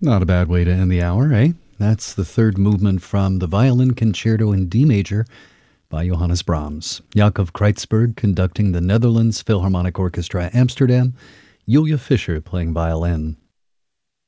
Not a bad way to end the hour, eh? That's the third movement from the Violin Concerto in D major by Johannes Brahms. Jacob Kreitzberg conducting the Netherlands Philharmonic Orchestra Amsterdam, Julia Fischer playing violin.